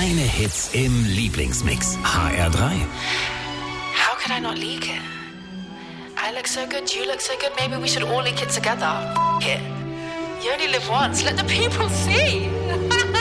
Deine Hits im Lieblingsmix. HR3. How could I not leak it? I look so good, you look so good, maybe we should all leak it together. It. You only live once, let the people see.